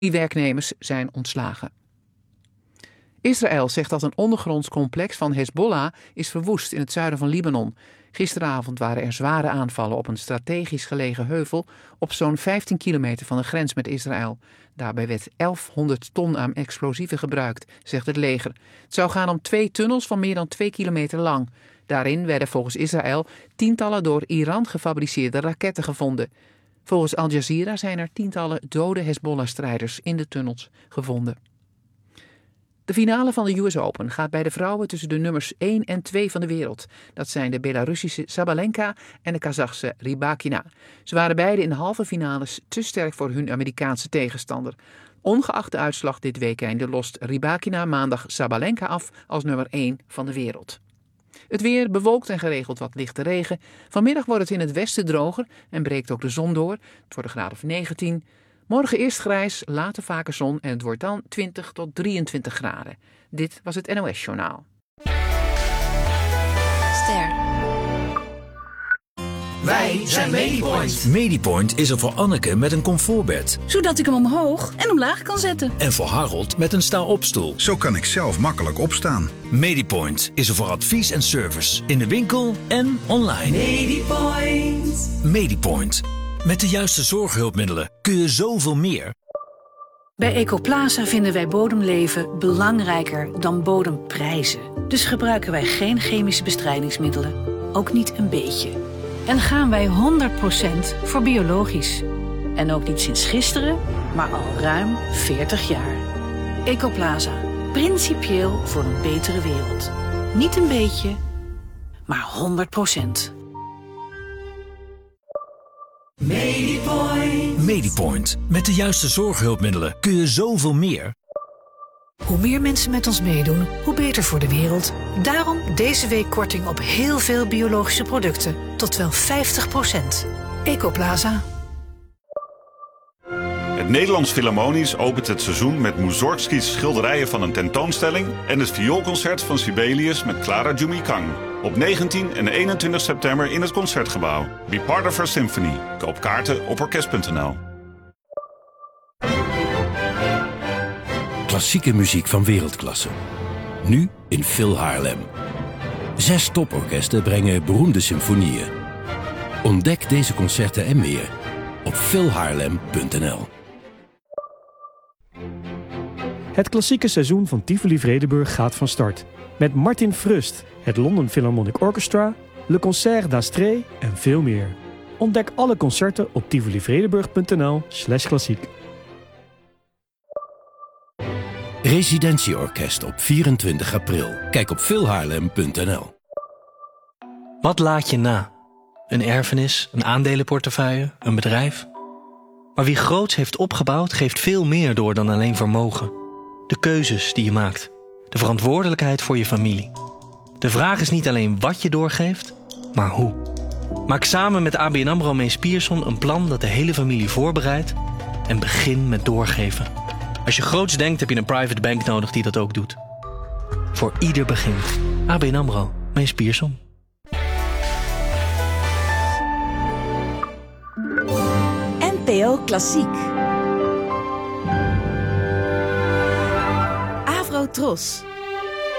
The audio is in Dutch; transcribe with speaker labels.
Speaker 1: werknemers zijn ontslagen. Israël zegt dat een ondergronds complex van Hezbollah is verwoest in het zuiden van Libanon. Gisteravond waren er zware aanvallen op een strategisch gelegen heuvel op zo'n 15 kilometer van de grens met Israël. Daarbij werd 1100 ton aan explosieven gebruikt, zegt het leger. Het zou gaan om 2 tunnels van meer dan 2 kilometer lang. Daarin werden volgens Israël tientallen door Iran gefabriceerde raketten gevonden. Volgens Al Jazeera zijn er tientallen dode Hezbollah-strijders in de tunnels gevonden. De finale van de US Open gaat bij de vrouwen tussen de nummers 1 en 2 van de wereld. Dat zijn de Belarussische Sabalenka en de Kazachse Rybakina. Ze waren beide in de halve finales te sterk voor hun Amerikaanse tegenstander. Ongeacht de uitslag dit weekend lost Rybakina maandag Sabalenka af als nummer 1 van de wereld. Het weer bewolkt en geregeld wat lichte regen. Vanmiddag wordt het in het westen droger en breekt ook de zon door. Het wordt een graad of 19. Morgen eerst grijs, later vaker zon en het wordt dan 20 tot 23 graden. Dit was het NOS Journaal.
Speaker 2: Ster.
Speaker 3: Wij zijn Medipoint.
Speaker 4: Medipoint is er voor Anneke met een comfortbed.
Speaker 2: Zodat ik hem omhoog en omlaag kan zetten.
Speaker 4: En voor Harold met een sta-opstoel.
Speaker 5: Zo kan ik zelf makkelijk opstaan.
Speaker 4: Medipoint is er voor advies en service. In de winkel en online.
Speaker 3: Medipoint.
Speaker 4: Medipoint. Met de juiste zorghulpmiddelen kun je zoveel meer.
Speaker 6: Bij Ecoplaza vinden wij bodemleven belangrijker dan bodemprijzen. Dus gebruiken wij geen chemische bestrijdingsmiddelen. Ook niet een beetje. En gaan wij 100% voor biologisch. En ook niet sinds gisteren, maar al ruim 40 jaar. Ecoplaza. Principieel voor een betere wereld. Niet een beetje, maar 100%.
Speaker 3: Medipoint.
Speaker 4: Medipoint. Met de juiste zorghulpmiddelen kun je zoveel meer.
Speaker 6: Hoe meer mensen met ons meedoen, hoe beter voor de wereld. Daarom deze week korting op heel veel biologische producten. Tot wel 50%. Ecoplaza.
Speaker 7: Het Nederlands Philharmonisch opent het seizoen met Mussorgskis schilderijen van een tentoonstelling en het vioolconcert van Sibelius met Clara Jumikang. Op 19 en 21 september in het Concertgebouw. Be part of our symphony. Koop kaarten op orkest.nl.
Speaker 8: Klassieke muziek van wereldklasse. Nu in Phil Haarlem. 6 toporkesten brengen beroemde symfonieën. Ontdek deze concerten en meer op philhaarlem.nl.
Speaker 9: Het klassieke seizoen van Tivoli Vredenburg gaat van start. Met Martin Frust, het London Philharmonic Orchestra, Le Concert d'Astrée en veel meer. Ontdek alle concerten op tivolivredenburg.nl/klassiek.
Speaker 8: Residentieorkest op 24 april. Kijk op philhaarlem.nl.
Speaker 10: Wat laat je na? Een erfenis, een aandelenportefeuille, een bedrijf? Maar wie groots heeft opgebouwd, geeft veel meer door dan alleen vermogen. De keuzes die je maakt. De verantwoordelijkheid voor je familie. De vraag is niet alleen wat je doorgeeft, maar hoe. Maak samen met ABN AMRO Mees Pierson een plan dat de hele familie voorbereidt en begin met doorgeven. Als je groots denkt, heb je een private bank nodig die dat ook doet. Voor ieder begin. ABN AMRO Mees Pierson.
Speaker 2: NPO Klassiek. Avro Tros.